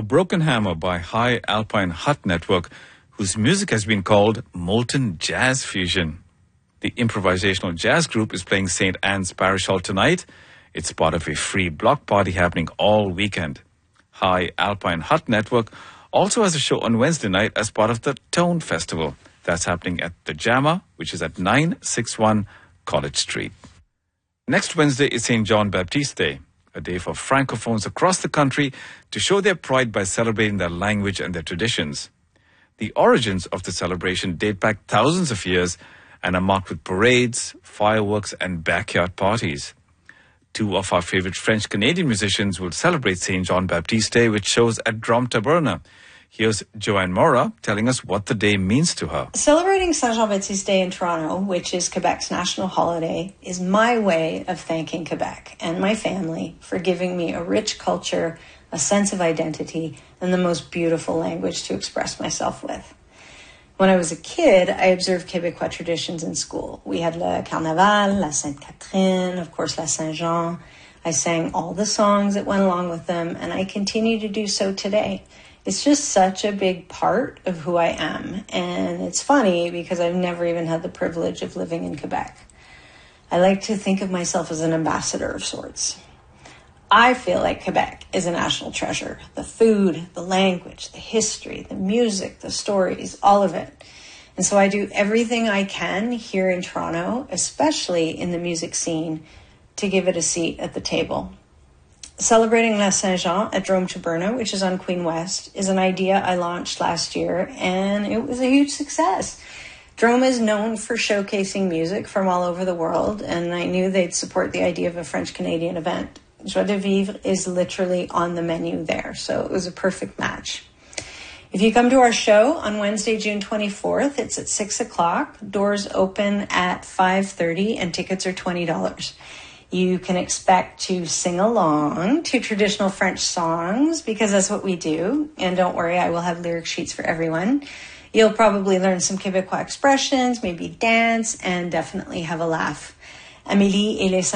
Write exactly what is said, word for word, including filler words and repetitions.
Broken Hammer by High Alpine Hut Network, whose music has been called Molten Jazz Fusion. The improvisational jazz group is playing Saint Anne's Parish Hall tonight. It's part of a free block party happening all weekend. High Alpine Hut Network also has a show on Wednesday night as part of the Tone Festival. That's happening at the Jammer, which is at nine sixty-one College Street. Next Wednesday is Saint John Baptiste Day, a day for Francophones across the country to show their pride by celebrating their language and their traditions. The origins of the celebration date back thousands of years and are marked with parades, fireworks, and backyard parties. Two of our favorite French-Canadian musicians will celebrate Saint John Baptiste Day with shows at Drum Taberna. Here's Joanne Mora telling us what the day means to her. Celebrating Saint Jean Baptiste Day in Toronto, which is Quebec's national holiday, is my way of thanking Quebec and my family for giving me a rich culture, a sense of identity, and the most beautiful language to express myself with. When I was a kid, I observed Quebecois traditions in school. We had Le Carnaval, La Sainte Catherine, of course, La Saint Jean. I sang all the songs that went along with them, and I continue to do so today. It's just such a big part of who I am. And it's funny because I've never even had the privilege of living in Quebec. I like to think of myself as an ambassador of sorts. I feel like Quebec is a national treasure. The food, the language, the history, the music, the stories, all of it. And so I do everything I can here in Toronto, especially in the music scene, to give it a seat at the table. Celebrating La Saint Jean at Drum Taberna, which is on Queen West, is an idea I launched last year, and it was a huge success. Drum is known for showcasing music from all over the world, and I knew they'd support the idea of a French-Canadian event. Joie de Vivre is literally on the menu there, so it was a perfect match. If you come to our show on Wednesday, June twenty-fourth, it's at six o'clock. Doors open at five thirty, and tickets are twenty dollars. You can expect to sing along to traditional French songs because that's what we do. And don't worry, I will have lyric sheets for everyone. You'll probably learn some Quebecois expressions, maybe dance, and definitely have a laugh. Amélie et les